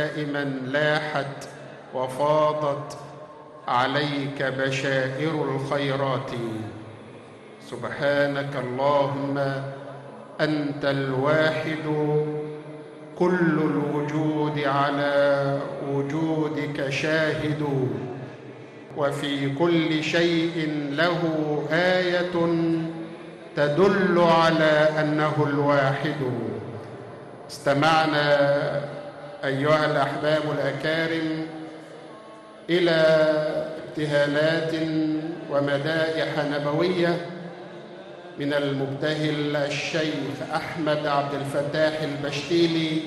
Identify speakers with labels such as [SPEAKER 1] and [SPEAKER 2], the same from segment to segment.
[SPEAKER 1] دائما لاحت وفاضت عليك بشائر الخيرات. سبحانك اللهم أنت الواحد، كل الوجود على وجودك شاهد، وفي كل شيء له آية تدل على أنه الواحد. استمعنا أيها الأحباب الأكارم إلى ابتهالات ومدائح نبوية من المبتهل الشيخ أحمد عبد الفتاح البشتيلي،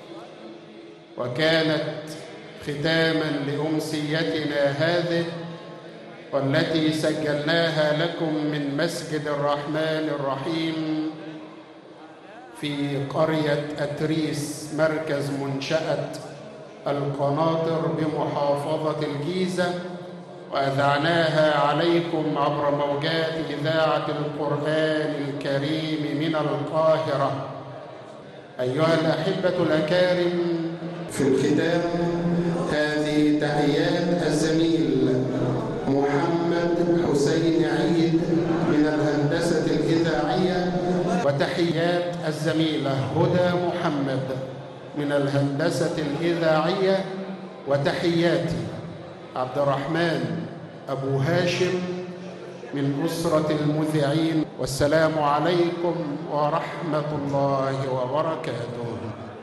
[SPEAKER 1] وكانت ختاما لأمسيتنا هذه والتي سجلناها لكم من مسجد الرحمن الرحيم في قرية أتريس، مركز منشأة القناطر بمحافظة الجيزة، وأذعناها عليكم عبر موجات إذاعة القرآن الكريم من القاهرة. أيها الأحبة الأكارم، في الختام هذه تحيات الزميل محمد حسين عيد من الهندسة الإذاعية، وتحيات الزميلة هدى محمد من الهندسة الإذاعية، وتحياتي عبد الرحمن أبو هاشم من أسرة المذيعين. والسلام عليكم ورحمة الله وبركاته.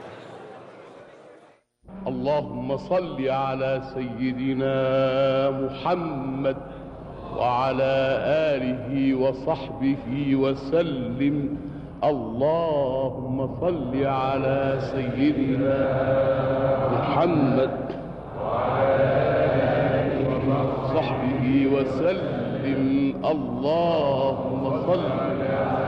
[SPEAKER 2] اللهم صل على سيدنا محمد وعلى آله وصحبه وسلم. اللهم صل على سيدنا محمد وعلى آله وصحبه وسلم. اللهم صل